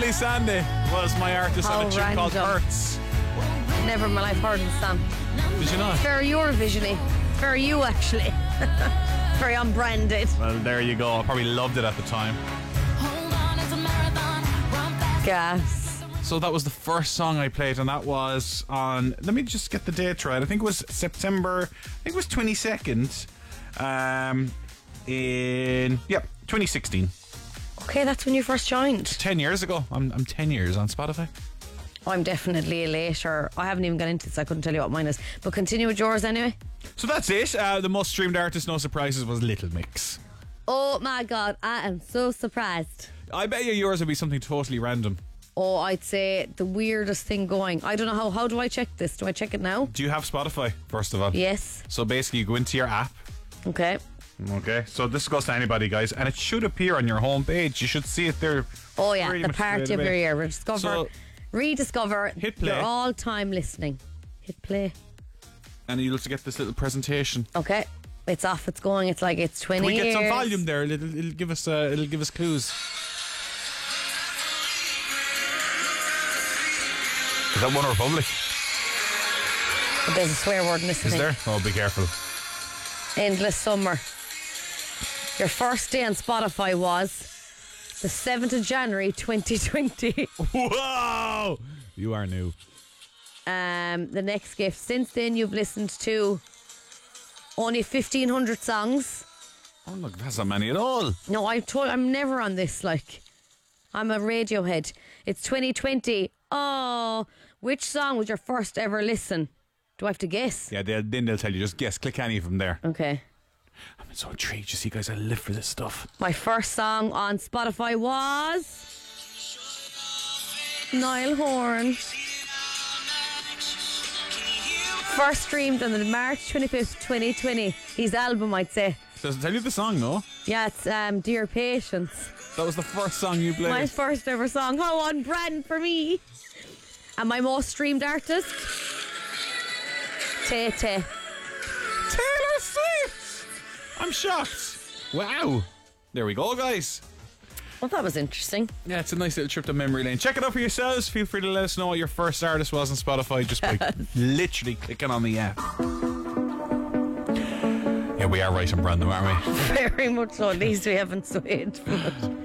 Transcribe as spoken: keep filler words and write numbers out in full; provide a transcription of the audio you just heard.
Emily Sandé was my artist How on a tune random. called Hurts. Never in my life heard of the song. Did you not? Very Eurovision-y. Very you, actually. Very unbranded. Well, there you go. I probably loved it at the time. Gas. So that was the first song I played, and that was on, let me just get the date right. I think it was September, I think it was twenty-second. Um, in, yep, twenty sixteen. Okay, that's when you first joined. ten years ago. I'm, I'm ten years on Spotify. I'm definitely a later. I haven't even got into this, so I couldn't tell you what mine is. But continue with yours anyway. So that's it. Uh, the most streamed artist, no surprises, was Little Mix. Oh my God, I am so surprised. I bet you yours would be something totally random. Oh, I'd say the weirdest thing going. I don't know how. How do I check this? Do I check it now? Do you have Spotify, first of all? Yes. So basically, you go into your app. Okay. Okay, so this goes to anybody, guys, and it should appear on your home page. You should see it there. Oh yeah, pretty the much party straight of your away. year. Rediscover, So- rediscover Hit play. your all-time listening. Hit play. And you'll get this little presentation. Okay, it's off. It's going. It's like it's twenty Can we get years. some volume there? It'll, it'll give us uh, it'll give us clues. Is that One Republic? But there's a swear word in this Is thing. there? Oh, be careful. Endless summer. Your first day on Spotify was the seventh of January twenty twenty. Whoa! You are new. Um, the next gift. Since then, you've listened to only fifteen hundred songs. Oh, look, that's not many at all. No, I told I'm never on this. Like, I'm a Radiohead. It's twenty twenty. Oh, which song was your first ever listen? Do I have to guess? Yeah, they'll, then they'll tell you, just guess, click any of them there. Okay. I'm so intrigued. You see, guys, I live for this stuff. My first song on Spotify was Niall Horan. First streamed on the March twenty-fifth, twenty twenty. His album, I'd say. Does it tell you the song, no? Yeah, it's um, Dear Patience. That was the first song you played. My first ever song. How on brand for me. And my most streamed artist, Tay Tay. Taylor Swift! I'm shocked. Wow. There we go, guys. Well, that was interesting. Yeah, it's a nice little trip to memory lane. Check it out for yourselves. Feel free to let us know what your first artist was on Spotify just by literally clicking on the app. Yeah, we are right and random, aren't we? Very much so. At least we haven't swayed from it.